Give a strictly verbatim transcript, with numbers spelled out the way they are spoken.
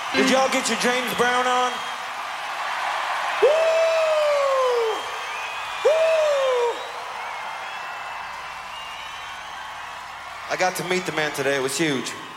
Did y'all get your James Brown on? Woo! Woo! I got to meet the man today. It was huge.